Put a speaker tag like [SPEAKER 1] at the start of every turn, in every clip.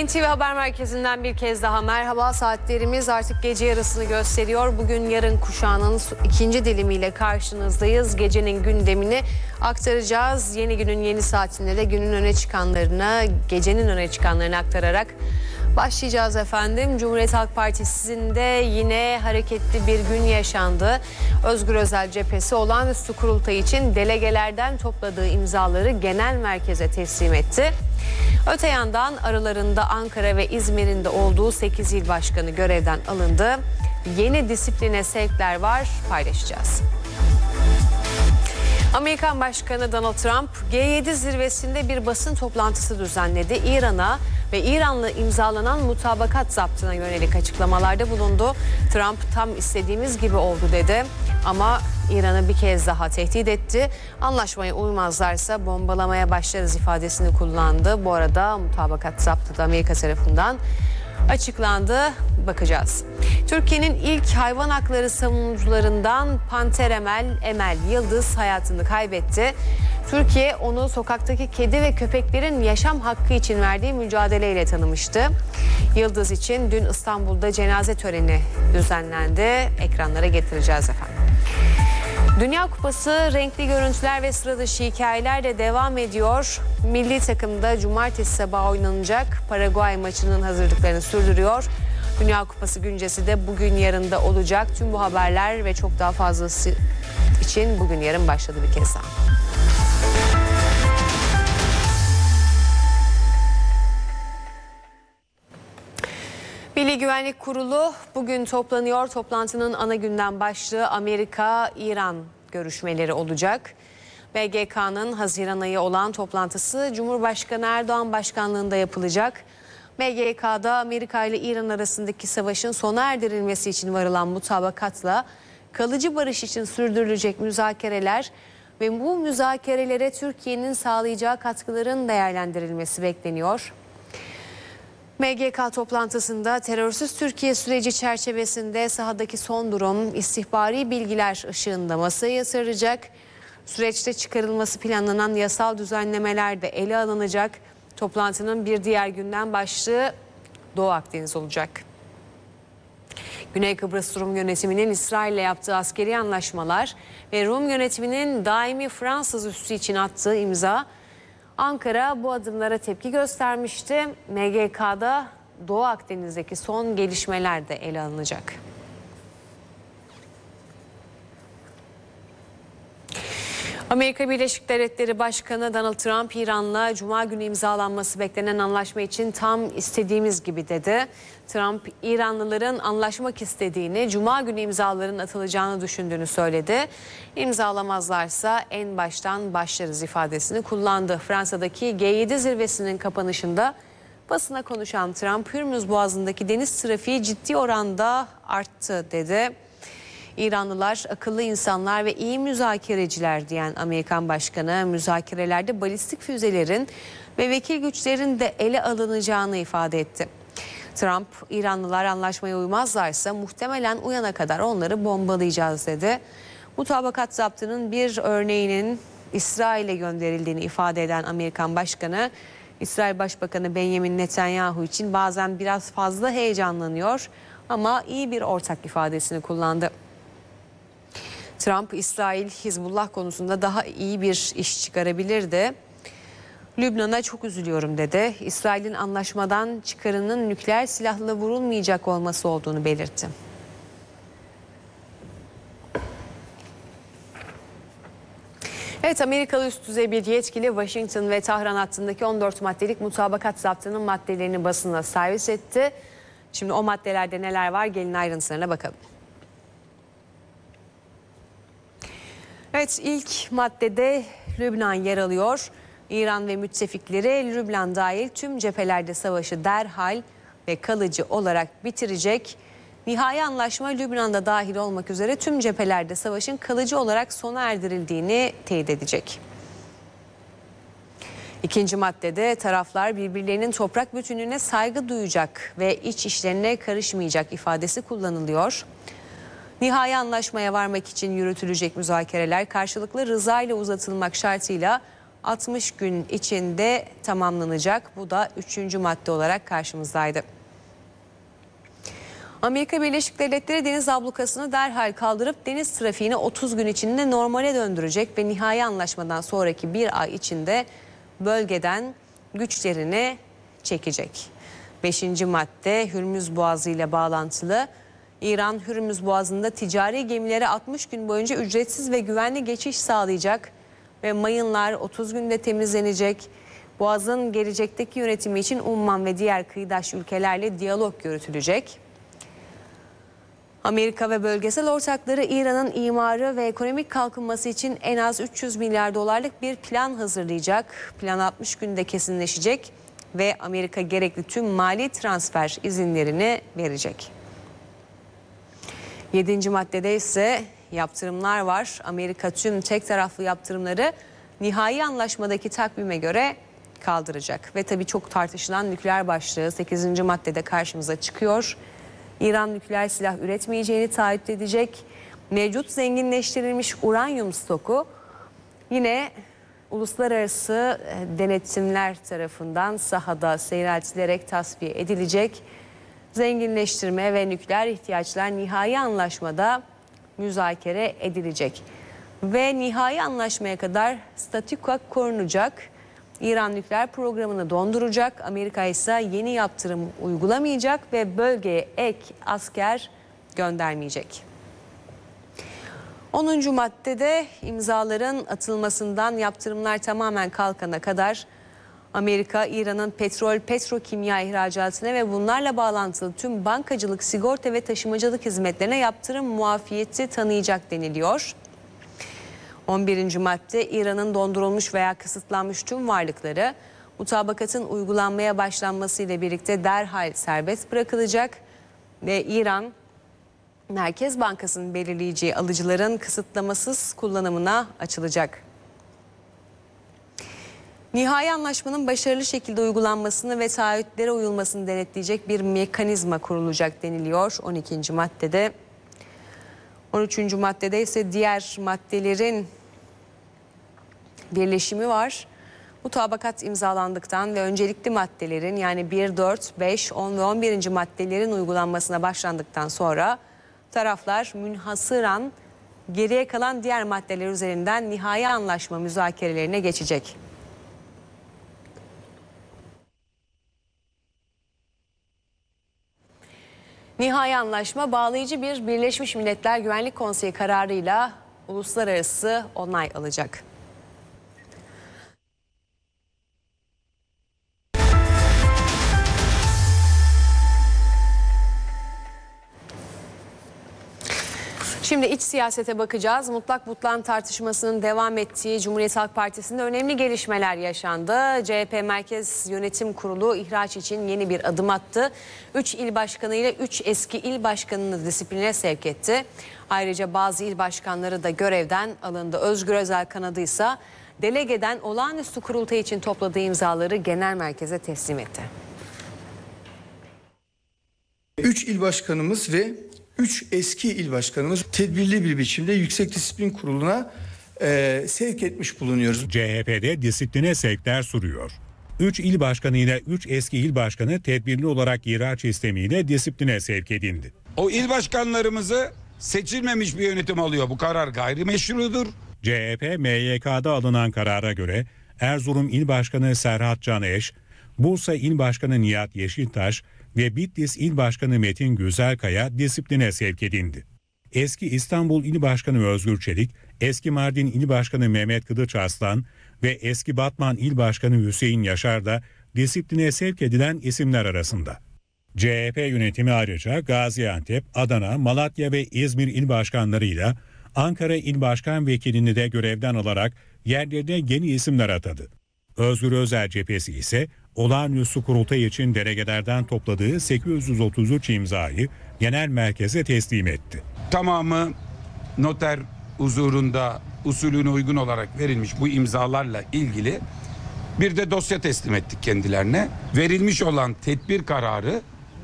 [SPEAKER 1] NTV Haber Merkezi'nden bir kez daha merhaba. Saatlerimiz artık gece yarısını gösteriyor. Bugün yarın kuşağının ikinci dilimiyle karşınızdayız. Gecenin gündemini aktaracağız. Yeni günün yeni saatinde de günün öne çıkanlarını, gecenin öne çıkanlarını aktararak başlayacağız efendim. Cumhuriyet Halk Partisi'nde yine hareketli bir gün yaşandı. Özgür Özel cephesi olağanüstü kurultay için delegelerden topladığı imzaları genel merkeze teslim etti. Öte yandan aralarında Ankara ve İzmir'in de olduğu 8 il başkanı görevden alındı. Yeni disipline sevkler var, paylaşacağız. Amerikan Başkanı Donald Trump G7 zirvesinde bir basın toplantısı düzenledi. İran'a ve İran'la imzalanan mutabakat zaptına yönelik açıklamalarda bulundu. Trump tam istediğimiz gibi oldu dedi ama İran'ı bir kez daha tehdit etti. Anlaşmaya uymazlarsa bombalamaya başlarız ifadesini kullandı. Bu arada mutabakat zaptı da Amerika tarafından açıklandı. Bakacağız. Türkiye'nin ilk hayvan hakları savunucularından Panter Emel Yıldız hayatını kaybetti. Türkiye onu sokaktaki kedi ve köpeklerin yaşam hakkı için verdiği mücadeleyle tanımıştı. Yıldız için dün İstanbul'da cenaze töreni düzenlendi. Ekranlara getireceğiz efendim. Dünya Kupası renkli görüntüler ve sıra dışı hikayelerle devam ediyor. Milli takımda cumartesi sabahı oynanacak Paraguay maçının hazırlıklarını sürdürüyor. Dünya Kupası güncesi de bugün yarın da olacak. Tüm bu haberler ve çok daha fazlası için bugün yarın başladı bir kez daha. Milli Güvenlik Kurulu bugün toplanıyor. Toplantının ana gündem başlığı Amerika-İran görüşmeleri olacak. BGK'nın Haziran ayı olan toplantısı Cumhurbaşkanı Erdoğan başkanlığında yapılacak. BGK'da Amerika ile İran arasındaki savaşın sona erdirilmesi için varılan mutabakatla kalıcı barış için sürdürülecek müzakereler ve bu müzakerelere Türkiye'nin sağlayacağı katkıların değerlendirilmesi bekleniyor. MGK toplantısında terörsüz Türkiye süreci çerçevesinde sahadaki son durum, istihbari bilgiler ışığında masaya yatırılacak. Süreçte çıkarılması planlanan yasal düzenlemeler de ele alınacak. Toplantının bir diğer gündem başlığı Doğu Akdeniz olacak. Güney Kıbrıs Rum yönetiminin İsrail'le yaptığı askeri anlaşmalar ve Rum yönetiminin daimi Fransız üssü için attığı imza, Ankara bu adımlara tepki göstermişti. MGK'da Doğu Akdeniz'deki son gelişmeler de ele alınacak. Amerika Birleşik Devletleri Başkanı Donald Trump, İran'la Cuma günü imzalanması beklenen anlaşma için tam istediğimiz gibi dedi. Trump, İranlıların anlaşmak istediğini, Cuma günü imzaların atılacağını düşündüğünü söyledi. İmzalamazlarsa en baştan başlarız ifadesini kullandı. Fransa'daki G7 zirvesinin kapanışında basına konuşan Trump, Hürmüz Boğazı'ndaki deniz trafiği ciddi oranda arttı dedi. İranlılar akıllı insanlar ve iyi müzakereciler diyen Amerikan Başkanı, müzakerelerde balistik füzelerin ve vekil güçlerin de ele alınacağını ifade etti. Trump, İranlılar anlaşmaya uymazlarsa muhtemelen uyana kadar onları bombalayacağız dedi. Mutabakat zaptının bir örneğinin İsrail'e gönderildiğini ifade eden Amerikan Başkanı, İsrail Başbakanı Benjamin Netanyahu için bazen biraz fazla heyecanlanıyor ama iyi bir ortak ifadesini kullandı. Trump, İsrail, Hizbullah konusunda daha iyi bir iş çıkarabilirdi. Lübnan'a çok üzülüyorum dedi. İsrail'in anlaşmadan çıkarının nükleer silahla vurulmayacak olması olduğunu belirtti. Evet, Amerikalı üst düzey bir yetkili Washington ve Tahran hattındaki 14 maddelik mutabakat zaptının maddelerini basına servis etti. Şimdi o maddelerde neler var, gelin ayrıntılarına bakalım. Evet, ilk maddede Lübnan yer alıyor. İran ve müttefikleri Lübnan dahil tüm cephelerde savaşı derhal ve kalıcı olarak bitirecek. Nihai anlaşma Lübnan'da dahil olmak üzere tüm cephelerde savaşın kalıcı olarak sona erdirildiğini teyit edecek. İkinci maddede taraflar birbirlerinin toprak bütünlüğüne saygı duyacak ve iç işlerine karışmayacak ifadesi kullanılıyor. Nihai anlaşmaya varmak için yürütülecek müzakereler karşılıklı rıza ile uzatılmak şartıyla 60 gün içinde tamamlanacak. Bu da 3. madde olarak karşımızdaydı. Amerika Birleşik Devletleri deniz ablukasını derhal kaldırıp deniz trafiğini 30 gün içinde normale döndürecek ve nihai anlaşmadan sonraki bir ay içinde bölgeden güçlerini çekecek. 5. madde Hürmüz Boğazı ile bağlantılı. İran Hürmüz Boğazı'nda ticari gemilere 60 gün boyunca ücretsiz ve güvenli geçiş sağlayacak ve mayınlar 30 günde temizlenecek. Boğaz'ın gelecekteki yönetimi için Umman ve diğer kıyıdaş ülkelerle diyalog yürütülecek. Amerika ve bölgesel ortakları İran'ın imarı ve ekonomik kalkınması için en az 300 milyar dolarlık bir plan hazırlayacak. Plan 60 günde kesinleşecek ve Amerika gerekli tüm mali transfer izinlerini verecek. 7. maddede ise yaptırımlar var. Amerika tüm tek taraflı yaptırımları nihai anlaşmadaki takvime göre kaldıracak. Ve tabii çok tartışılan nükleer başlığı 8. maddede karşımıza çıkıyor. İran nükleer silah üretmeyeceğini taahhüt edecek. Mevcut zenginleştirilmiş uranyum stoku yine uluslararası denetimler tarafından sahada seyreltilerek tasfiye edilecek. Zenginleştirme ve nükleer ihtiyaçlar nihai anlaşmada müzakere edilecek. Ve nihai anlaşmaya kadar statüko korunacak. İran nükleer programını donduracak. Amerika ise yeni yaptırım uygulamayacak ve bölgeye ek asker göndermeyecek. 10. maddede imzaların atılmasından yaptırımlar tamamen kalkana kadar Amerika, İran'ın petrokimya ihracatına ve bunlarla bağlantılı tüm bankacılık, sigorta ve taşımacılık hizmetlerine yaptırım muafiyeti tanıyacak deniliyor. 11. madde İran'ın dondurulmuş veya kısıtlanmış tüm varlıkları mutabakatın uygulanmaya başlanması ile birlikte derhal serbest bırakılacak ve İran Merkez Bankası'nın belirleyeceği alıcıların kısıtlamasız kullanımına açılacak. Nihai anlaşmanın başarılı şekilde uygulanmasını ve taahhütlere uyulmasını denetleyecek bir mekanizma kurulacak deniliyor 12. maddede. 13. maddede ise diğer maddelerin birleşimi var. Mutabakat imzalandıktan ve öncelikli maddelerin yani 1, 4, 5, 10 ve 11. maddelerin uygulanmasına başlandıktan sonra taraflar münhasıran geriye kalan diğer maddeler üzerinden nihai anlaşma müzakerelerine geçecek. Nihai anlaşma bağlayıcı bir Birleşmiş Milletler Güvenlik Konseyi kararıyla uluslararası onay alacak. Şimdi iç siyasete bakacağız. Mutlak butlan tartışmasının devam ettiği Cumhuriyet Halk Partisi'nde önemli gelişmeler yaşandı. CHP Merkez Yönetim Kurulu ihraç için yeni bir adım attı. 3 il başkanı ile 3 eski il başkanını disipline sevk etti. Ayrıca bazı il başkanları da görevden alındı. Özgür Özel kanadı ise delegeden olağanüstü kurultay için topladığı imzaları genel merkeze teslim etti.
[SPEAKER 2] 3 il başkanımız ve 3 eski il başkanımız tedbirli bir biçimde Yüksek Disiplin Kurulu'na sevk etmiş bulunuyoruz.
[SPEAKER 3] CHP'de disipline sevkler sürüyor. 3 il başkanı ile 3 eski il başkanı tedbirli olarak ihraç istemiyle disipline sevk edildi.
[SPEAKER 4] O il başkanlarımızı seçilmemiş bir yönetim alıyor. Bu karar gayrimeşrudur.
[SPEAKER 3] CHP, MYK'da alınan karara göre Erzurum İl Başkanı Serhat Caneş, Bursa İl Başkanı Nihat Yeşiltaş ve Bitlis İl Başkanı Metin Güzelkaya disipline sevk edildi. Eski İstanbul İl Başkanı Özgür Çelik, eski Mardin İl Başkanı Mehmet Kılıç Arslan ve eski Batman İl Başkanı Hüseyin Yaşar da disipline sevk edilen isimler arasında. CHP yönetimi ayrıca Gaziantep, Adana, Malatya ve İzmir İl Başkanlarıyla Ankara İl Başkan Vekilini de görevden alarak yerlerine yeni isimler atadı. Özgür Özel cephesi ise olağanüstü kurultay için delegelerden topladığı 833 imzayı genel merkeze teslim etti.
[SPEAKER 4] Tamamı noter huzurunda usulüne uygun olarak verilmiş bu imzalarla ilgili bir de dosya teslim ettik kendilerine. Verilmiş olan tedbir kararı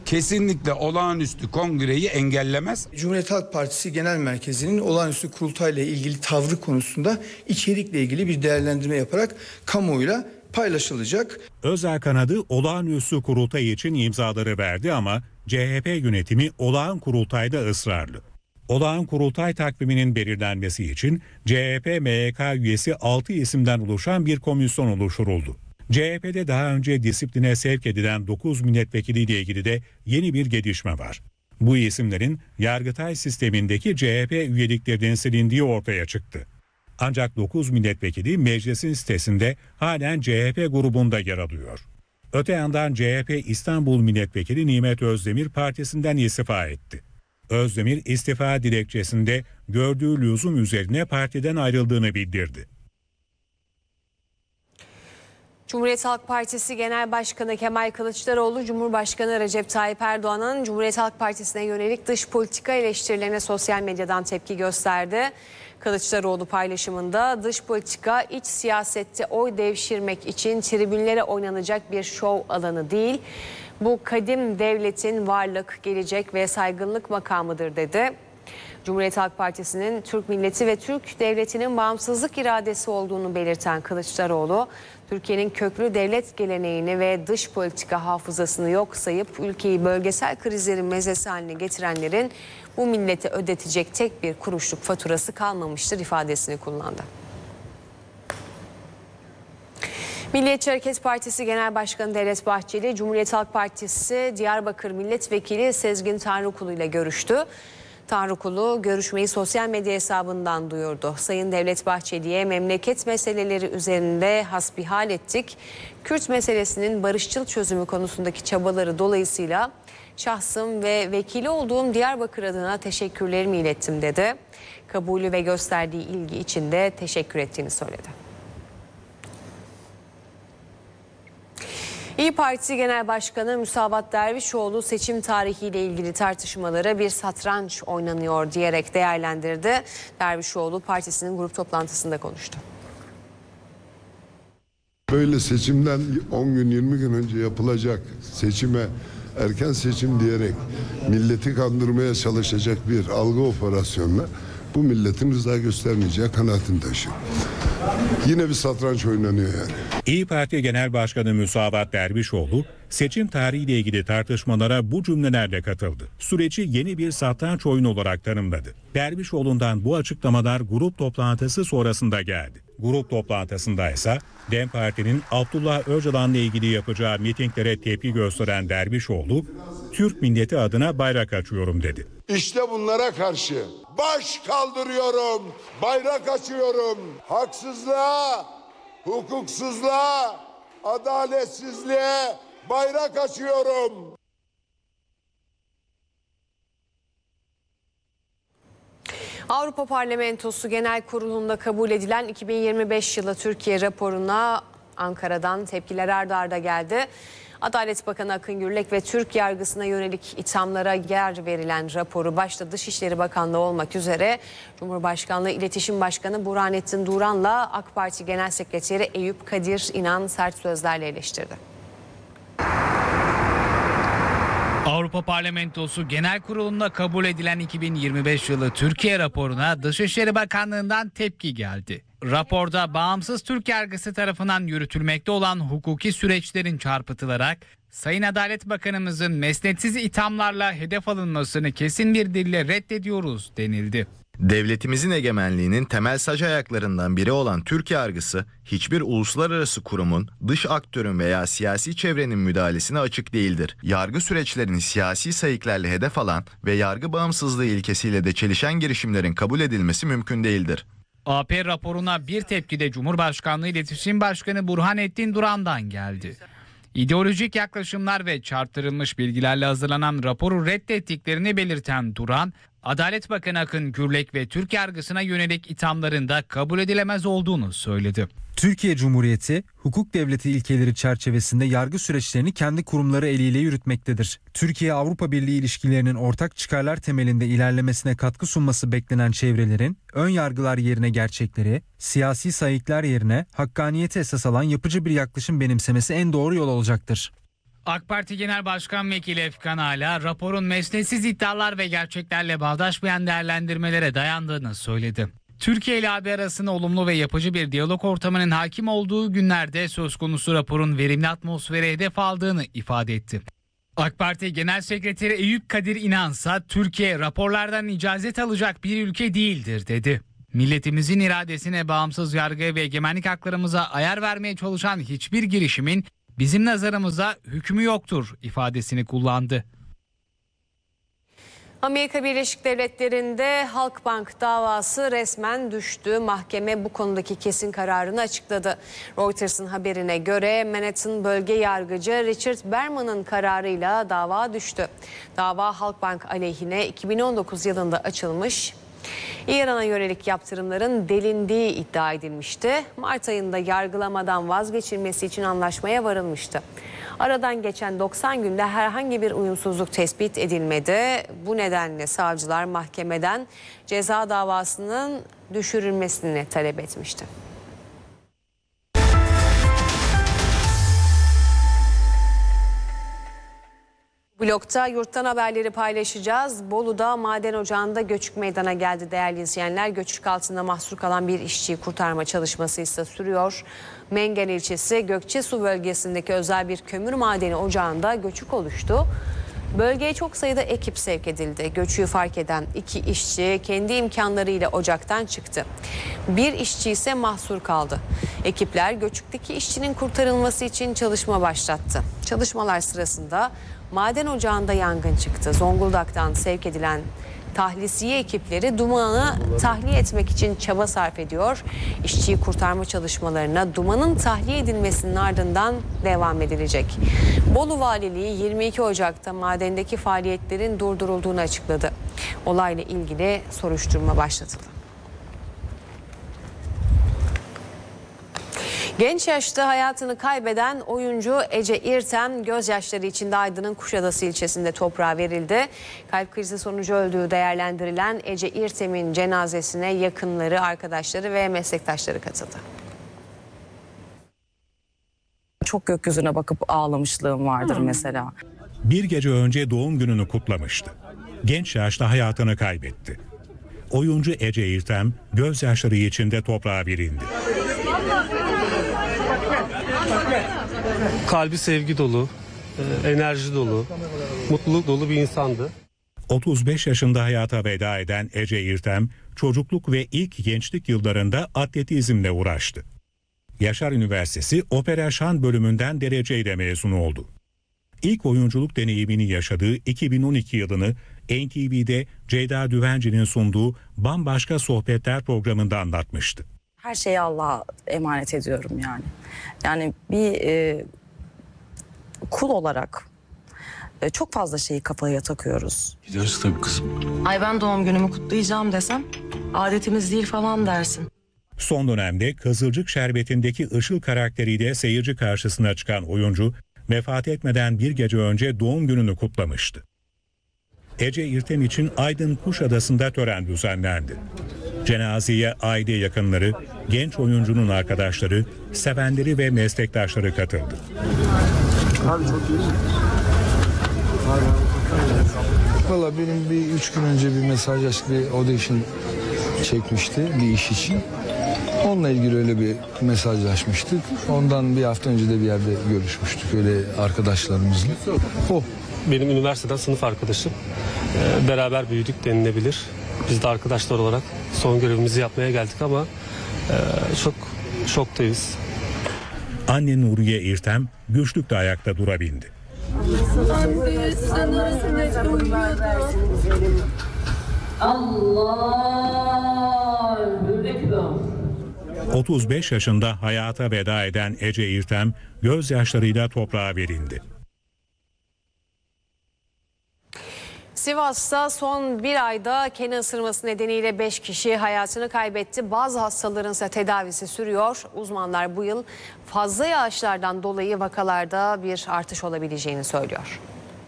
[SPEAKER 4] kesinlikle olağanüstü kongreyi engellemez.
[SPEAKER 2] Cumhuriyet Halk Partisi Genel Merkezi'nin olağanüstü kurultayla ilgili tavrı konusunda içerikle ilgili bir değerlendirme yaparak kamuoyuyla paylaşılacak.
[SPEAKER 3] Özel kanadı olağanüstü kurultay için imzaları verdi ama CHP yönetimi olağan kurultayda ısrarlı. Olağan kurultay takviminin belirlenmesi için CHP-MYK üyesi 6 isimden oluşan bir komisyon oluşturuldu. CHP'de daha önce disipline sevk edilen 9 milletvekiliyle ilgili de yeni bir gelişme var. Bu isimlerin Yargıtay sistemindeki CHP üyeliklerinin silindiği ortaya çıktı. Ancak 9 milletvekili meclisin sitesinde halen CHP grubunda yer alıyor. Öte yandan CHP İstanbul Milletvekili Nimet Özdemir partisinden istifa etti. Özdemir istifa dilekçesinde gördüğü lüzum üzerine partiden ayrıldığını bildirdi.
[SPEAKER 1] Cumhuriyet Halk Partisi Genel Başkanı Kemal Kılıçdaroğlu, Cumhurbaşkanı Recep Tayyip Erdoğan'ın Cumhuriyet Halk Partisi'ne yönelik dış politika eleştirilerine sosyal medyadan tepki gösterdi. Kılıçdaroğlu paylaşımında dış politika iç siyasette oy devşirmek için tribünlere oynanacak bir şov alanı değil, bu kadim devletin varlık, gelecek ve saygınlık makamıdır dedi. Cumhuriyet Halk Partisi'nin Türk milleti ve Türk devletinin bağımsızlık iradesi olduğunu belirten Kılıçdaroğlu, Türkiye'nin köklü devlet geleneğini ve dış politika hafızasını yok sayıp ülkeyi bölgesel krizlerin mezesi haline getirenlerin bu millete ödetecek tek bir kuruşluk faturası kalmamıştır ifadesini kullandı. Milliyetçi Hareket Partisi Genel Başkanı Devlet Bahçeli, Cumhuriyet Halk Partisi Diyarbakır Milletvekili Sezgin Tanrıkulu ile görüştü. Tanrıkulu görüşmeyi sosyal medya hesabından duyurdu. Sayın Devlet Bahçeli'ye memleket meseleleri üzerinde hasbihal ettik. Kürt meselesinin barışçıl çözümü konusundaki çabaları dolayısıyla şahsım ve vekili olduğum Diyarbakır adına teşekkürlerimi ilettim dedi. Kabulü ve gösterdiği ilgi için de teşekkür ettiğini söyledi. İYİ Parti Genel Başkanı Müsavat Dervişoğlu seçim tarihiyle ilgili tartışmalara bir satranç oynanıyor diyerek değerlendirdi. Dervişoğlu partisinin grup toplantısında konuştu.
[SPEAKER 5] Böyle seçimden 10 gün 20 gün önce yapılacak seçime erken seçim diyerek milleti kandırmaya çalışacak bir algı operasyonla bu milletin rıza göstermeyeceği kanaatini taşıyor. Yine bir satranç oynanıyor yani.
[SPEAKER 3] İYİ Parti Genel Başkanı Müsavat Dervişoğlu seçim tarihiyle ilgili tartışmalara bu cümlelerle katıldı. Süreci yeni bir satranç oyunu olarak tanımladı. Dervişoğlu'ndan bu açıklamalar grup toplantısı sonrasında geldi. Grup toplantısında ise DEM Parti'nin Abdullah Öcalan'la ilgili yapacağı mitinglere tepki gösteren Dervişoğlu, Türk milleti adına bayrak açıyorum dedi.
[SPEAKER 5] İşte bunlara karşı baş kaldırıyorum, bayrak açıyorum. Haksızlığa, hukuksuzluğa, adaletsizliğe bayrak açıyorum.
[SPEAKER 1] Avrupa Parlamentosu Genel Kurulu'nda kabul edilen 2025 yılı Türkiye raporuna Ankara'dan tepkiler ard arda geldi. Adalet Bakanı Akın Gürlek ve Türk yargısına yönelik ithamlara yer verilen raporu başta Dışişleri Bakanlığı olmak üzere Cumhurbaşkanlığı İletişim Başkanı Burhanettin Duran'la AK Parti Genel Sekreteri Eyüp Kadir İnan sert sözlerle eleştirdi.
[SPEAKER 6] Avrupa Parlamentosu Genel Kurulu'nda kabul edilen 2025 yılı Türkiye raporuna Dışişleri Bakanlığı'ndan tepki geldi. Raporda bağımsız Türk yargısı tarafından yürütülmekte olan hukuki süreçlerin çarpıtılarak Sayın Adalet Bakanımızın mesnetsiz ithamlarla hedef alınmasını kesin bir dille reddediyoruz denildi.
[SPEAKER 7] Devletimizin egemenliğinin temel sac ayaklarından biri olan Türk yargısı, hiçbir uluslararası kurumun, dış aktörün veya siyasi çevrenin müdahalesine açık değildir. Yargı süreçlerini siyasi sayıklarla hedef alan ve yargı bağımsızlığı ilkesiyle de çelişen girişimlerin kabul edilmesi mümkün değildir.
[SPEAKER 6] AP raporuna bir tepki de Cumhurbaşkanlığı İletişim Başkanı Burhanettin Duran'dan geldi. İdeolojik yaklaşımlar ve çarptırılmış bilgilerle hazırlanan raporu reddettiklerini belirten Duran, Adalet Bakanı Akın Gürlek ve Türk yargısına yönelik ithamların da kabul edilemez olduğunu söyledi.
[SPEAKER 8] Türkiye Cumhuriyeti, hukuk devleti ilkeleri çerçevesinde yargı süreçlerini kendi kurumları eliyle yürütmektedir. Türkiye-Avrupa Birliği ilişkilerinin ortak çıkarlar temelinde ilerlemesine katkı sunması beklenen çevrelerin, ön yargılar yerine gerçekleri, siyasi sayıklar yerine hakkaniyeti esas alan yapıcı bir yaklaşım benimsemesi en doğru yol olacaktır.
[SPEAKER 6] AK Parti Genel Başkan Vekili Efkan Ala, raporun mesnetsiz iddialar ve gerçeklerle bağdaşmayan değerlendirmelere dayandığını söyledi. Türkiye ile AB arasında olumlu ve yapıcı bir diyalog ortamının hakim olduğu günlerde söz konusu raporun verimli atmosfere hedef aldığını ifade etti. AK Parti Genel Sekreteri Eyüp Kadir İnansa, Türkiye raporlardan icazet alacak bir ülke değildir dedi. Milletimizin iradesine, bağımsız yargıya ve egemenlik haklarımıza ayar vermeye çalışan hiçbir girişimin bizim nazarımıza hükmü yoktur ifadesini kullandı.
[SPEAKER 1] Amerika Birleşik Devletleri'nde Halkbank davası resmen düştü. Mahkeme bu konudaki kesin kararını açıkladı. Reuters'ın haberine göre Manhattan Bölge Yargıcı Richard Berman'ın kararıyla dava düştü. Dava Halkbank aleyhine 2019 yılında açılmış. İran'a yönelik yaptırımların delindiği iddia edilmişti. Mart ayında yargılamadan vazgeçilmesi için anlaşmaya varılmıştı. Aradan geçen 90 günde herhangi bir uyumsuzluk tespit edilmedi. Bu nedenle savcılar mahkemeden ceza davasının düşürülmesini talep etmişti. Blokta yurttan haberleri paylaşacağız. Bolu'da maden ocağında göçük meydana geldi değerli izleyenler. Göçük altında mahsur kalan bir işçiyi kurtarma çalışması ise sürüyor. Mengen ilçesi Gökçesu bölgesindeki özel bir kömür madeni ocağında göçük oluştu. Bölgeye çok sayıda ekip sevk edildi. Göçüğü fark eden 2 işçi kendi imkanlarıyla ocaktan çıktı. Bir işçi ise mahsur kaldı. Ekipler göçükteki işçinin kurtarılması için çalışma başlattı. Çalışmalar sırasında maden ocağında yangın çıktı. Zonguldak'tan sevk edilen tahlisiye ekipleri dumanı tahliye etmek için çaba sarf ediyor. İşçiyi kurtarma çalışmalarına dumanın tahliye edilmesinin ardından devam edilecek. Bolu Valiliği 22 Ocak'ta madendeki faaliyetlerin durdurulduğunu açıkladı. Olayla ilgili soruşturma başlatıldı. Genç yaşta hayatını kaybeden oyuncu Ece İrtem gözyaşları içinde Aydın'ın Kuşadası ilçesinde toprağa verildi. Kalp krizi sonucu öldüğü değerlendirilen Ece İrtem'in cenazesine yakınları, arkadaşları ve meslektaşları katıldı.
[SPEAKER 9] Çok gökyüzüne bakıp ağlamışlığım vardır mesela.
[SPEAKER 3] Bir gece önce doğum gününü kutlamıştı. Genç yaşta hayatını kaybetti. Oyuncu Ece İrtem gözyaşları içinde toprağa verildi.
[SPEAKER 10] Kalbi sevgi dolu, enerji dolu, mutluluk dolu bir insandı.
[SPEAKER 3] 35 yaşında hayata veda eden Ece İrtem, çocukluk ve ilk gençlik yıllarında atletizmle uğraştı. Yaşar Üniversitesi Opera Şan bölümünden dereceyle mezun oldu. İlk oyunculuk deneyimini yaşadığı 2012 yılını NTV'de Ceyda Düvenci'nin sunduğu Bambaşka Sohbetler programında anlatmıştı.
[SPEAKER 9] Her şeyi Allah'a emanet ediyorum yani. Yani bir kul olarak çok fazla şeyi kafaya takıyoruz.
[SPEAKER 11] Gideriz tabii kızım.
[SPEAKER 9] Ay ben doğum günümü kutlayacağım desem adetimiz değil falan dersin.
[SPEAKER 3] Son dönemde Kızılcık Şerbeti'ndeki Işıl karakteriyle seyirci karşısına çıkan oyuncu, vefat etmeden bir gece önce doğum gününü kutlamıştı. Ece İrtem için Aydın Kuşadası'nda tören düzenlendi. Cenazeye aile yakınları, genç oyuncunun arkadaşları, sevenleri ve meslektaşları katıldı.
[SPEAKER 12] Valla benim bir 3 gün önce bir mesajlaştık, bir audition çekmişti bir iş için. Onunla ilgili öyle bir mesajlaşmıştık. Ondan bir hafta önce de bir yerde görüşmüştük öyle arkadaşlarımızla. O.
[SPEAKER 10] Benim üniversiteden sınıf arkadaşım. Beraber büyüdük denilebilir. Biz de arkadaşlar olarak son görevimizi yapmaya geldik ama çok şoktayız.
[SPEAKER 3] Anne Nuriye İrtem güçlükle ayakta durabildi. 35 yaşında hayata veda eden Ece İrtem gözyaşlarıyla toprağa verildi.
[SPEAKER 1] Sivas'ta son bir ayda kene ısırması nedeniyle 5 kişi hayatını kaybetti. Bazı hastaların ise tedavisi sürüyor. Uzmanlar bu yıl fazla yağışlardan dolayı vakalarda bir artış olabileceğini söylüyor.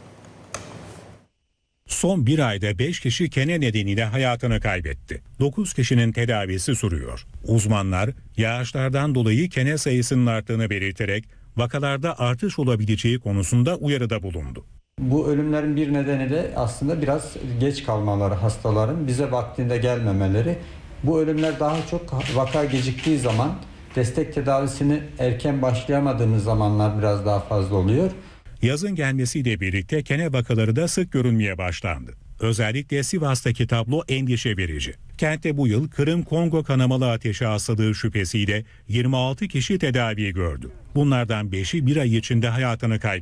[SPEAKER 3] Son bir ayda 5 kişi kene nedeniyle hayatını kaybetti. 9 kişinin tedavisi sürüyor. Uzmanlar yağışlardan dolayı kene sayısının arttığını belirterek vakalarda artış olabileceği konusunda uyarıda bulundu.
[SPEAKER 11] Bu ölümlerin bir nedeni de aslında biraz geç kalmaları hastaların, bize vaktinde gelmemeleri. Bu ölümler daha çok vaka geciktiği zaman, destek tedavisini erken başlayamadığımız zamanlar biraz daha fazla oluyor.
[SPEAKER 3] Yazın gelmesiyle birlikte kene vakaları da sık görülmeye başlandı. Özellikle Sivas'taki tablo endişe verici. Kentte bu yıl Kırım-Kongo kanamalı ateşi hastalığı şüphesiyle 26 kişi tedavi gördü. Bunlardan 5'i bir ay içinde hayatını kaybetti.